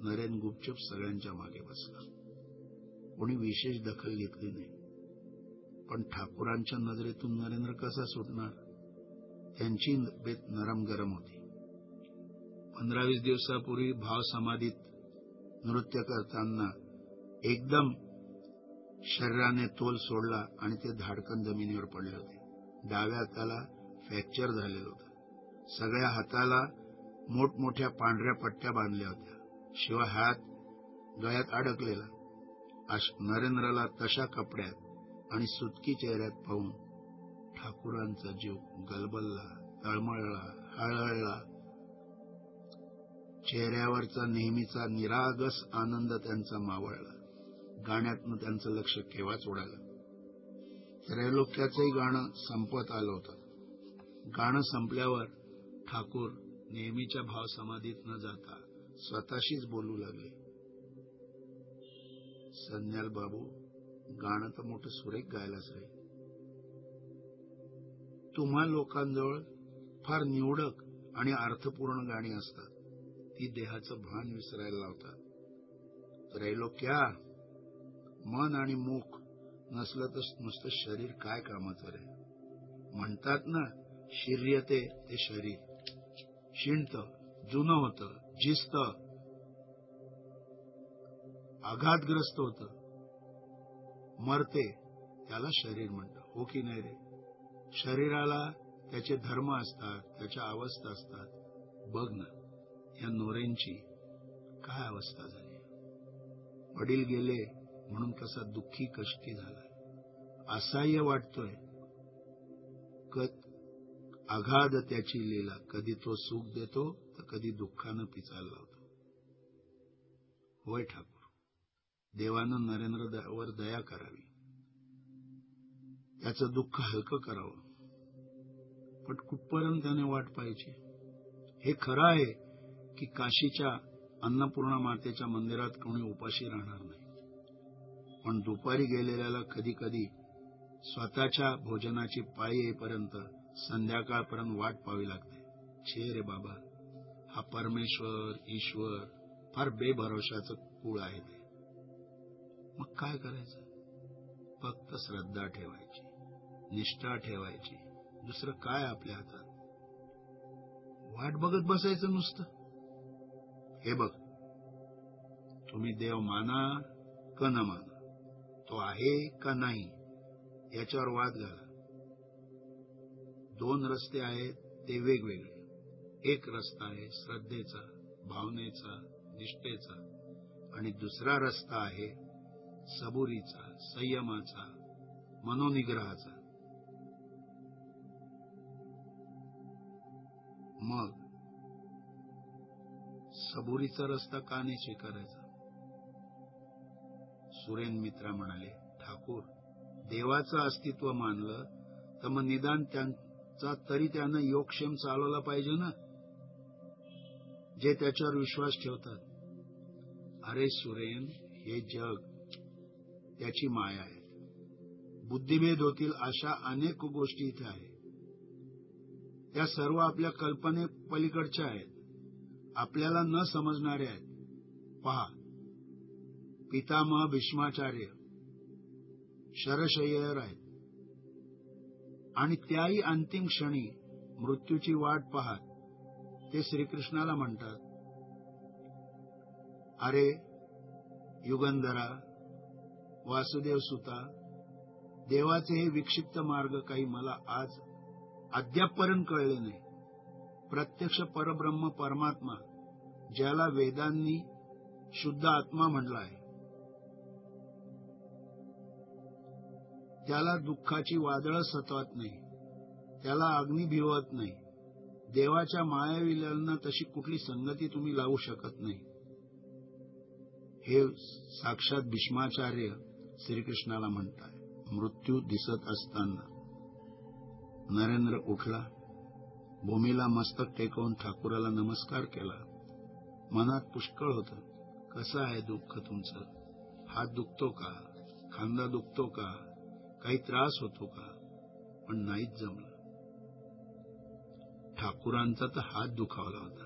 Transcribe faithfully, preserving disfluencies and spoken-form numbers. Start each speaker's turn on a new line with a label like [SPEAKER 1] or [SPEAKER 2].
[SPEAKER 1] नरेन गुपचूप सगळ्यांच्या मागे बसला. कोणी विशेष दखल घेतली नाही. पण ठाकूरांच्या नजरेतून नरेंद्र कसा सुटणार? त्यांची बेत नरम गरम होती. पंधरा वीस दिवसापूर्वी भाव समाधीत नृत्य करताना एकदम शरीराने तोल सोडला आणि ते धाडकन जमिनीवर पडले होते. डाव्या हाताला फ्रॅक्चर झालेलं होतं. सगळ्या हाताला मोठमोठ्या पांढऱ्या पट्ट्या बांधल्या होत्या. शिवाय हात गळ्यात अडकलेला. नरेंद्रला तशा कपड्यात आणि सुटकी चेहऱ्यात पाहून ठाकूरांचा जीव गलबलला, तळमळला, हळहळला. चेहऱ्यावरचा नेहमीचा निरागस आनंद त्यांचा मावळला. गाण्यातनं त्यांचं लक्ष केव्हाच उडालं. त्रैलोक्याचंही गाणं संपत आलं होतं. गाणं संपल्यावर ठाकूर नेहमीच्या भाव समाधीत न जाता स्वतःशीच बोलू लागले. सन्याल बाबू, गाणं तर मोठं सुरेख गायलाच रे. तुम्हा लोकांजवळ फार निवडक आणि अर्थपूर्ण गाणी असतात. ती देहाचं भान विसरायला लावतात. त्रैलोक्या, मन आणि मुख नसलं तर नुसतं शरीर काय कामाचं रे. म्हणतात ना, शिर्यते ते शरीर शिणत, जुनं होतं, झिजत, आघातग्रस्त होतं, मरते, त्याला शरीर म्हणतं. हो की नाही रे? शरीराला त्याचे धर्म असतात, त्याच्या अवस्था असतात. बघ ना, या नोरेंची काय अवस्था झाली. वडील गेले म्हणून कसा दुःखी कष्टी झालाय. असह्य वाटतोय. अगाध त्याची लीला. कधी तो सुख देतो तर कधी दुःखानं पिचायला लावतो. होय ठाकूर, देवानं नरेंद्रवर दया करावी, त्याचं दुःख हलकं करावं. पण कुठपर्यंत त्याने वाट पाहिजे? हे खरं आहे की काशीच्या अन्नपूर्णा मातेच्या मंदिरात कोणी उपाशी राहणार नाही. पण दुपारी गेलेल्याला कधी कधी स्वतःच्या भोजनाची पाळी येईपर्यंत संध्याकाळपर्यंत वाट पाहावी लागते. छे रे बाबा, हा परमेश्वर ईश्वर फार बेभरोशाचं कुळ आहे ते. मग काय करायचं? फक्त श्रद्धा ठेवायची, निष्ठा ठेवायची. दुसरं काय आपल्या हातात? वाट बघत बसायचं नुसतं. हे बघ, तुम्ही देव माना का न माना, तो आहे का नाही याच्यावर वाद घाला. दोन रस्ते आहेत, ते वेगवेगळे. एक रस्ता आहे श्रद्धेचा, भावनेचा, निष्ठेचा, आणि दुसरा रस्ता आहे सबुरीचा, संयमाचा, मनोनिग्रहाचा. मग सबुरीचा रस्ता का नाही स्वीकारायचा? सुरेन मित्रा म्हणाले, ठाकूर, देवाचं अस्तित्व मानलं तर मग निदान त्यांचा तरी त्यानं योगक्षेम चालवला पाहिजे ना, जे त्याच्यावर विश्वास ठेवतात. अरे सुरेन, हे जग त्याची माया आहे. बुद्धिभेद होतील अशा अनेक गोष्टी इथे आहेत. त्या सर्व आपल्या कल्पने पलीकडच्या आहेत, आपल्याला न समजणाऱ्या आहेत. पहा, पितामह भीष्माचार्य शरशय्येवर आहेत आणि त्याही अंतिम क्षणी मृत्यूची वाट पाहत ते श्रीकृष्णाला म्हणतात, अरे युगंधरा, वासुदेव सुता, देवाचे हे विक्षिप्त मार्ग काही मला आज अद्यापपर्यंत कळले नाही. प्रत्यक्ष परब्रह्म परमात्मा, ज्याला वेदांनी शुद्ध आत्मा म्हणला आहे, त्याला दुःखाची वादळं सतवत नाही, त्याला अग्नी भिवत नाही. देवाच्या मायाविलांना तशी कुठली संगती तुम्ही लावू शकत नाही. हे साक्षात भीष्माचार्य श्रीकृष्णाला म्हणताय. मृत्यू दिसत असताना नरेंद्र उठला, भूमीला मस्तक टेकवून ठाकूराला नमस्कार केला. मनात पुष्कळ होतं. कसं आहे दुःख तुमचं? हात दुखतो का? खांदा दुखतो का? काही त्रास होतो का? पण नाहीच जमलं. ठाकूरांचा तर हात दुखावला होता.